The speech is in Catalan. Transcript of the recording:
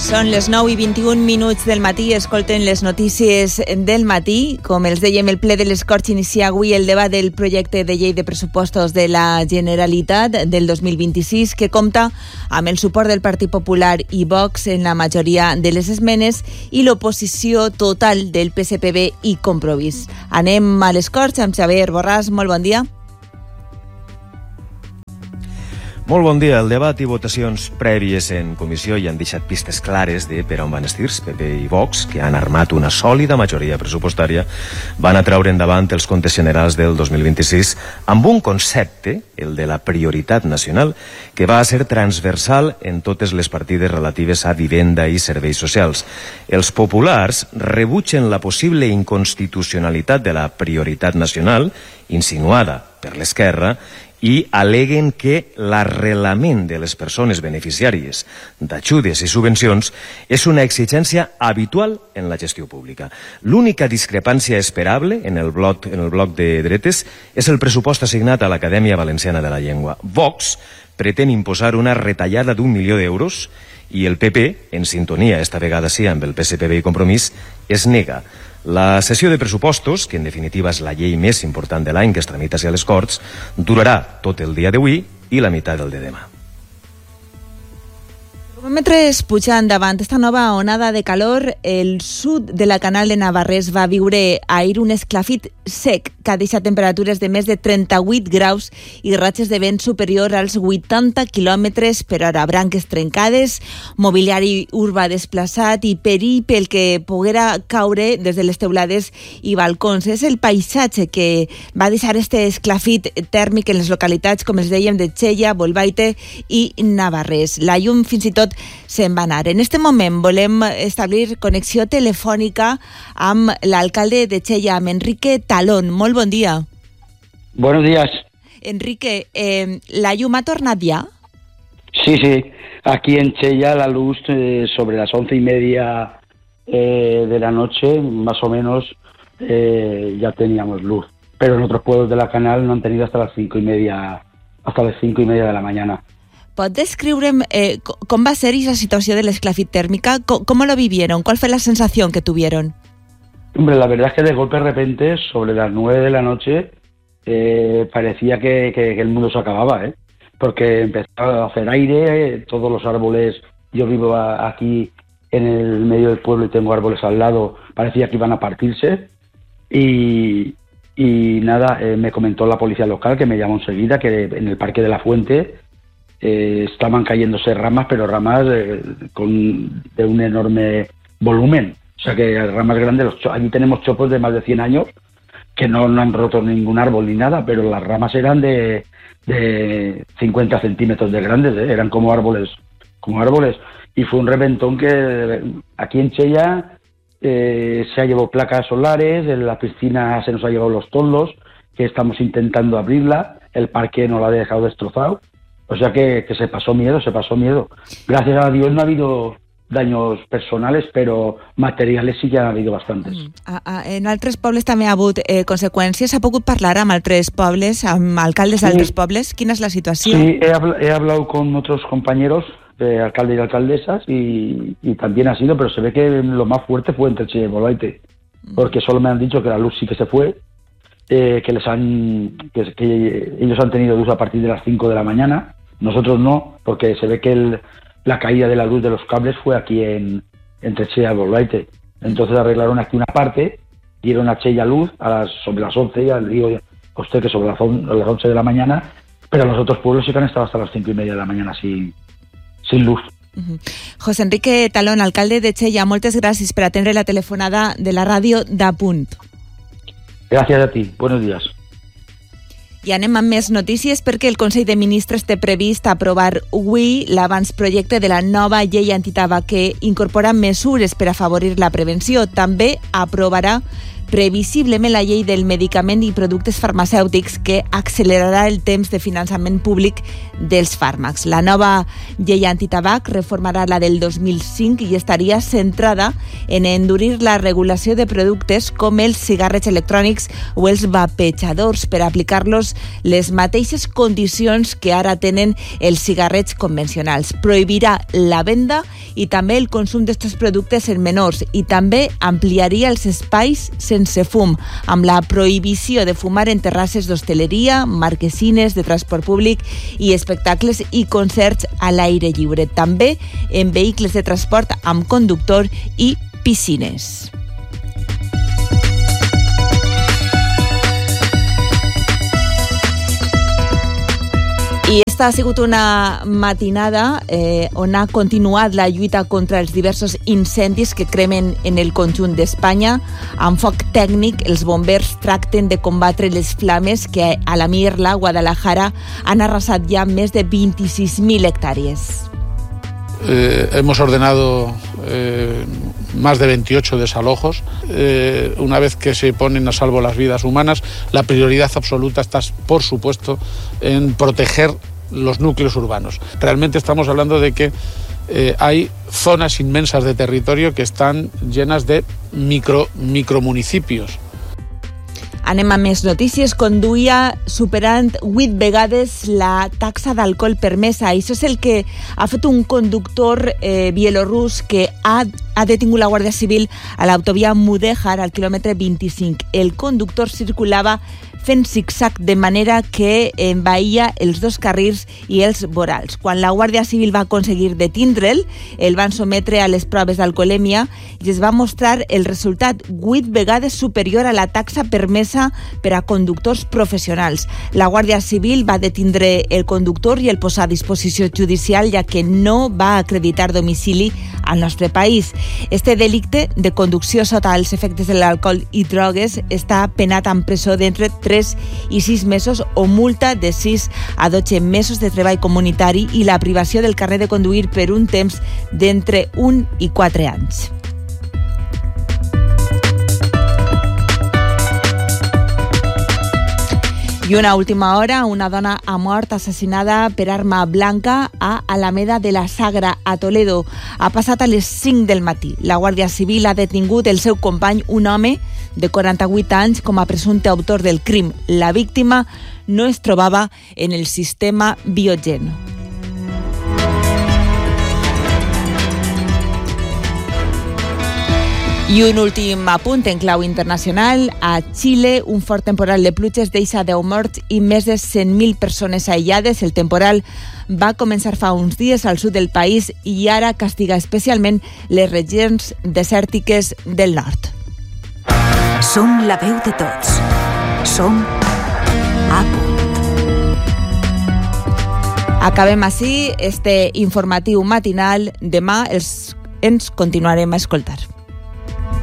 Són les 9:21 del matí, escolten les notícies del matí. Com els dèiem, el ple de les Corts inicia avui el debat del projecte de llei de pressupostos de la Generalitat del 2026, que compta amb el suport del Partit Popular i Vox en la majoria de les esmenes i l'oposició total del PSPB i Compromís. Anem a les Corts amb Xavier Borràs. Molt bon dia. Molt bon dia. El debat i votacions prèvies en comissió hi han deixat pistes clares de per on van estirs. PP i Vox, que han armat una sòlida majoria pressupostària, van a treure endavant els comptes generals del 2026 amb un concepte, el de la prioritat nacional, que va a ser transversal en totes les partides relatives a vivenda i serveis socials. Els populars rebutgen la possible inconstitucionalitat de la prioritat nacional, insinuada per l'esquerra, i aleguen que l'arrelament de les persones beneficiàries d'ajudes i subvencions és una exigència habitual en la gestió pública. L'única discrepància esperable en el bloc de dretes és el pressupost assignat a l'Acadèmia Valenciana de la Llengua. Vox pretén imposar una retallada d'1 milió d'euros i el PP, en sintonia esta vegada sí amb el PSPB i Compromís, es nega. La sessió de pressupostos, que en definitiva és la llei més important de l'any que es tramita a les Corts, durarà tot el dia d'avui i la meitat del de demà. Mentre es puja endavant esta nova onada de calor, el sud de la Canal de Navarrés va viure ahir un esclafit sec que ha deixat temperatures de més de 38 graus i ratxes de vent superior als 80 quilòmetres per hora. Branques trencades, mobiliari urbà desplaçat i perill pel que poguera caure des de les teulades i balcons. És el paisatge que va deixar este esclafit tèrmic en les localitats, com els dèiem, de Xella, Bolbaite i Navarrés. La llum fins i tot se'n va anar. En este moment volem establir connexió telefònica amb l'alcalde de Xella, amb Enrique Talón. Molt bon dia. Buenos días. Enrique, ¿la llum ha tornat ya? Sí. Aquí en Xella la luz sobre las 11:30 de la noche, más o menos, ya teníamos luz. Pero en otros pueblos de la Canal no han tenido hasta las 5:30 de la mañana. ¿Pot descriure'm com va ser esa situació de l'esclafit tèrmica? ¿Cómo lo vivieron? ¿Cuál fue la sensación que tuvieron? Hombre, la verdad es que de golpe de repente, sobre las 9 de la noche, parecía que el mundo se acababa, porque empezaba a hacer aire, todos los árboles, yo vivo aquí en el medio del pueblo y tengo árboles al lado, parecía que iban a partirse y nada, me comentó la policía local, que me llamó enseguida, que en el Parque de la Fuente estaban cayéndose ramas, pero ramas de un enorme volumen. O sea que ramas grandes, allí tenemos chopos de más de 100 años que no han roto ningún árbol ni nada, pero las ramas eran de 50 centímetros de grandes, eran como árboles. Y fue un reventón que aquí en Xella se ha llevado placas solares, en la piscina se nos ha llevado los toldos, que estamos intentando abrirla, el parque nos lo ha dejado destrozado. O sea que se pasó miedo. Gracias a Dios no ha habido daños personales, però materials sí que ha habido bastantes. En altres pobles també ha hagut conseqüències. Ha pogut parlar amb altres pobles, amb alcaldes d'altres pobles? Quina és la situació? Sí, he hablado con otros compañeros, alcaldes y alcaldesas, y también ha sido, pero se ve que lo más fuerte fue entre Xella y Bolbaite, porque solo me han dicho que la luz sí que se fue, que ellos han tenido luz a partir de las 5 de la mañana, nosotros no, porque se ve que la caída de la luz de los cables fue aquí entre Xella y Bolbaite. Entonces arreglaron aquí una parte, dieron a Xella luz sobre las 11, ya le digo a usted que sobre las 11 de la mañana, pero los otros pueblos sí que han estado hasta las 5:30 de la mañana sin luz. José Enrique Talón, alcalde de Xella, moltes gràcies per atendre la telefonada de la ràdio d'Apunt. Gràcies a ti, buenos días. I anem amb més notícies perquè el Consell de Ministres té previst aprovar avui l'avantprojecte de la nova llei antitabac que incorpora mesures per afavorir la prevenció. També aprovarà previsiblement la llei del medicament i productes farmacèutics que accelerarà el temps de finançament públic dels fàrmacs. La nova llei antitabac reformarà la del 2005 i estaria centrada en endurir la regulació de productes com els cigarrets electrònics o els vapejadors per aplicar-los les mateixes condicions que ara tenen els cigarrets convencionals. Prohibirà la venda i també el consum d'estos productes en menors i també ampliaria els espais sense fum, amb la prohibició de fumar en terrasses d'hostaleria, marquesines de transport públic i espectacles i concerts a l'aire lliure. També en vehicles de transport amb conductor i piscines. I esta ha sigut una matinada on ha continuat la lluita contra els diversos incendis que cremen en el conjunt d'Espanya. Amb foc tècnic, els bombers tracten de combatre les flames que a la Mirla, Guadalajara, han arrasat ya més de 26.000 hectáreas. Hemos ordenado más de 28 desalojos. Una vez que se ponen a salvo las vidas humanas, la prioridad absoluta está, por supuesto, en proteger los núcleos urbanos. Realmente estamos hablando de que hay zonas inmensas de territorio que están llenas de micromunicipios. Anem a més notícies. Conduïa superant 8 vegades la taxa d'alcohol permesa. Això és el que ha fet un conductor bielorrus que ha detingut la Guàrdia Civil a l'autovia Mudéjar al quilòmetre 25. El conductor circulava fent zig-zag de manera que envaïa els dos carrils i els vorals. Quan la Guàrdia Civil va aconseguir detindre'l, el van sometre a les proves d'alcoholèmia i es va mostrar el resultat 8 vegades superior a la taxa permesa per a conductors professionals. La Guàrdia Civil va detindre el conductor i el posar a disposició judicial, ja que no va acreditar domicili al nostre país. Este delicte de conducció sota els efectes de l'alcohol i drogues està penat amb presó d'entre 3 i 6 mesos o multa de 6 a 12 mesos de treball comunitari i la privació del carnet de conduir per un temps d'entre 1 i 4 anys. I una última hora, una dona ha mort assassinada per arma blanca a Alameda de la Sagra, a Toledo. Ha passat a les 5 del matí. La Guàrdia Civil ha detingut el seu company, un home de 48 anys, com a presumpte autor del crim. La víctima no es trobava en el sistema Biogen. I un últim apunt en clau internacional. A Xile, un fort temporal de pluges deixa 10 morts i més de 100.000 persones aïllades. El temporal va començar fa uns dies al sud del país i ara castiga especialment les regions desèrtiques del nord. Som la veu de tots. Som a punt. Acabem així este informatiu matinal. Demà ens continuarem a escoltar.